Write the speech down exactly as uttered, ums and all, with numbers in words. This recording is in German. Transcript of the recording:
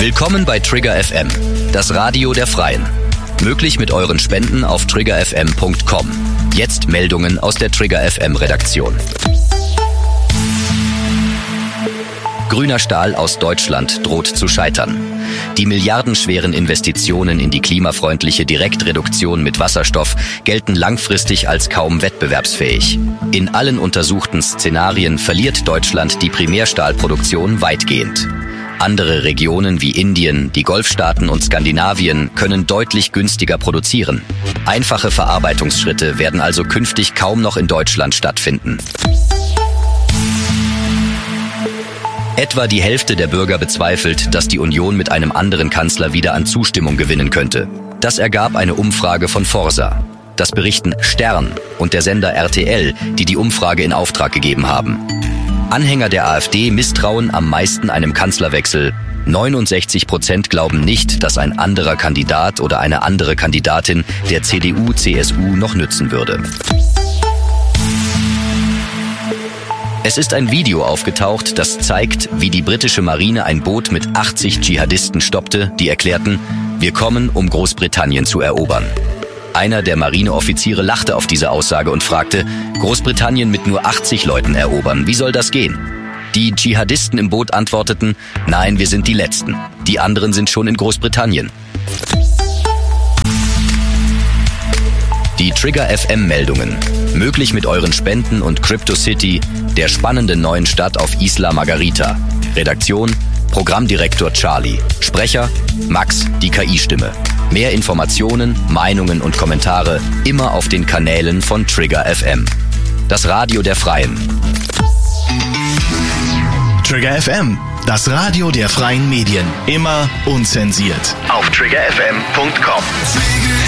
Willkommen bei Trigger F M, das Radio der Freien. Möglich mit euren Spenden auf trigger f m punkt com. Jetzt Meldungen aus der Trigger F M Redaktion. Grüner Stahl aus Deutschland droht zu scheitern. Die milliardenschweren Investitionen in die klimafreundliche Direktreduktion mit Wasserstoff gelten langfristig als kaum wettbewerbsfähig. In allen untersuchten Szenarien verliert Deutschland die Primärstahlproduktion weitgehend. Andere Regionen wie Indien, die Golfstaaten und Skandinavien können deutlich günstiger produzieren. Einfache Verarbeitungsschritte werden also künftig kaum noch in Deutschland stattfinden. Etwa die Hälfte der Bürger bezweifelt, dass die Union mit einem anderen Kanzler wieder an Zustimmung gewinnen könnte. Das ergab eine Umfrage von Forsa. Das berichten Stern und der Sender R T L, die die Umfrage in Auftrag gegeben haben. Anhänger der AfD misstrauen am meisten einem Kanzlerwechsel. neunundsechzig Prozent glauben nicht, dass ein anderer Kandidat oder eine andere Kandidatin der C D U C S U noch nützen würde. Es ist ein Video aufgetaucht, das zeigt, wie die britische Marine ein Boot mit achtzig Dschihadisten stoppte, die erklärten, wir kommen, um Großbritannien zu erobern. Einer der Marineoffiziere lachte auf diese Aussage und fragte, Großbritannien mit nur achtzig Leuten erobern, wie soll das gehen? Die Dschihadisten im Boot antworteten, nein, wir sind die Letzten. Die anderen sind schon in Großbritannien. Die Trigger F M-Meldungen. Möglich mit euren Spenden und Crypto City, der spannenden neuen Stadt auf Isla Margarita. Redaktion, Programmdirektor Charlie. Sprecher, Max, die K I-Stimme. Mehr Informationen, Meinungen und Kommentare immer auf den Kanälen von Trigger F M. Das Radio der Freien. Trigger F M, das Radio der freien Medien. Immer unzensiert. Auf trigger f m punkt com.